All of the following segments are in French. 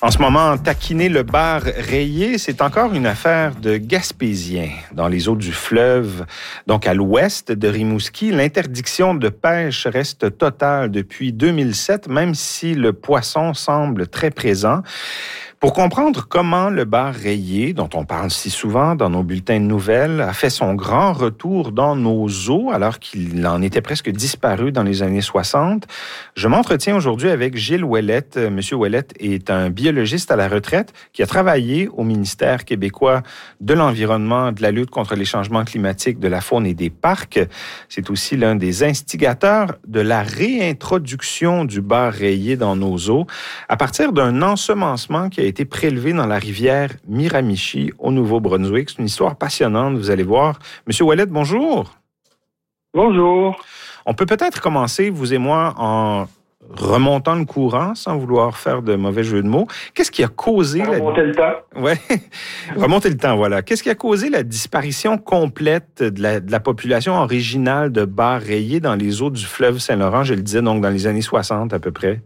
En ce moment, taquiner le bar rayé, c'est encore une affaire de Gaspésiens. Dans les eaux du fleuve, donc à l'ouest de Rimouski, l'interdiction de pêche reste totale depuis 2007, même si le poisson semble très présent. Pour comprendre comment le bar rayé, dont on parle si souvent dans nos bulletins de nouvelles, a fait son grand retour dans nos eaux alors qu'il en était presque disparu dans les années 60, je m'entretiens aujourd'hui avec Gilles Ouellette. Monsieur Ouellette est un biologiste à la retraite qui a travaillé au ministère québécois de l'Environnement, de la lutte contre les changements climatiques, de la faune et des parcs. C'est aussi l'un des instigateurs de la réintroduction du bar rayé dans nos eaux à partir d'un ensemencement qui a été prélevé dans la rivière Miramichi au Nouveau-Brunswick. C'est une histoire passionnante, vous allez voir. Monsieur Ouellette, bonjour. Bonjour. On peut peut-être commencer, vous et moi, en remontant le courant, sans vouloir faire de mauvais jeu de mots. Qu'est-ce qui a causé... Remonter le temps. Ouais, remonter le temps, voilà. Qu'est-ce qui a causé la disparition complète de la population originale de bar rayé dans les eaux du fleuve Saint-Laurent, je le disais, donc dans les années 60 à peu près?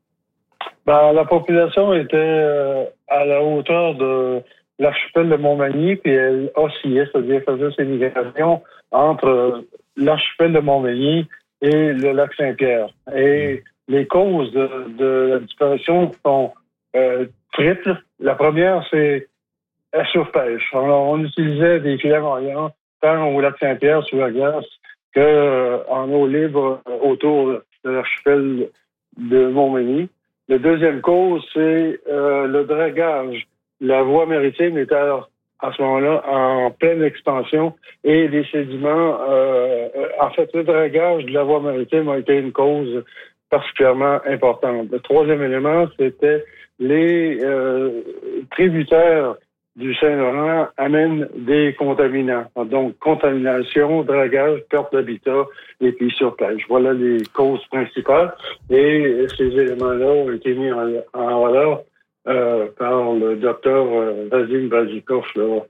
La population était à la hauteur de l'archipel de Montmagny, puis elle oscillait, c'est-à-dire faisait ses migrations entre l'archipel de Montmagny et le lac Saint-Pierre. Et les causes de la disparition sont triples. La première, c'est la surpêche. Alors, on utilisait des filets moyens tant au lac Saint-Pierre sur la glace qu'en eau libre autour de l'archipel de Montmagny. La deuxième cause, c'est le dragage. La voie maritime était à ce moment-là en pleine expansion et les sédiments, en fait, le dragage de la voie maritime a été une cause particulièrement importante. Le troisième élément, c'était les tributaires du Saint-Laurent amènent des contaminants. Donc, contamination, dragage, perte d'habitat et puis surpêche. Voilà les causes principales. Et ces éléments-là ont été mis en valeur par le docteur Vadim Vazikov